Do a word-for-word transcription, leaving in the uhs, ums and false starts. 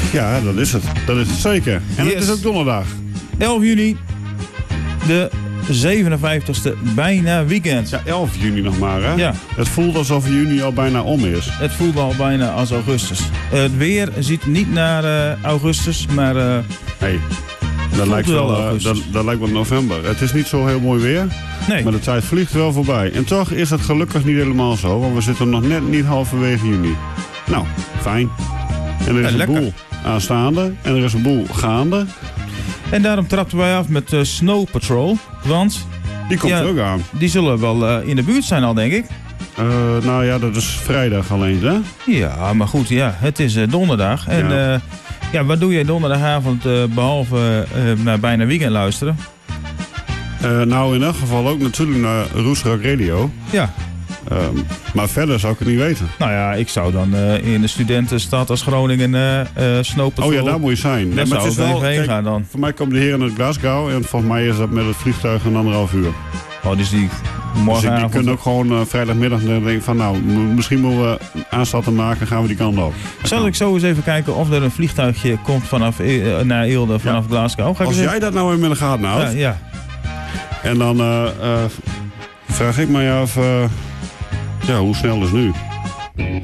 Ja, dat is het. Dat is het zeker. En Yes. het is ook donderdag. elf juni, de zevenenvijftigste, bijna weekend. Ja, elf juni nog maar, hè? Ja. Het voelt alsof juni al bijna om is. Het voelt al bijna als augustus. Uh, het weer ziet niet naar uh, augustus, maar... Uh, hey, dat lijkt wel wel, uh, augustus. dat, dat lijkt wel november. Het is niet zo heel mooi weer, nee. maar de tijd vliegt wel voorbij. En toch is het gelukkig niet helemaal zo, want we zitten nog net niet halverwege juni. Nou, fijn. En er is Ja, een boel aanstaande en er is een boel gaande. En daarom trapten wij af met uh, Snow Patrol, want... Die komt ja, er ook aan. Die zullen wel uh, in de buurt zijn al, denk ik. Uh, nou ja, dat is vrijdag alleen, hè? Ja, maar goed, ja, het is uh, donderdag. En ja. Uh, ja, wat doe jij donderdagavond uh, behalve uh, naar bijna weekend luisteren? Uh, nou, in elk geval ook natuurlijk naar Roesrock Radio. Ja. Um, maar verder zou ik het niet weten. Nou ja, ik zou dan uh, in de studentenstad als Groningen uh, uh, Snow Patrol... Oh ja, daar moet je zijn. Daar nee, zou maar het is ik wel, even heen kijk, gaan dan. Voor mij komen de heren uit Glasgow en volgens mij is dat met het vliegtuig een anderhalf uur. Oh, dus die morgenavond... Dus die kunnen ook gewoon uh, vrijdagmiddag denken van nou, m- misschien moeten we aanstalten maken, gaan we die kant op. Zal ik zo eens even kijken of er een vliegtuigje komt vanaf uh, naar Eelde vanaf ja. Glasgow? Ga ik Als eens jij even... dat nou in de gaten houdt. Ja, ja. En dan uh, uh, vraag ik mij af, uh, ja, hoe snel is nu?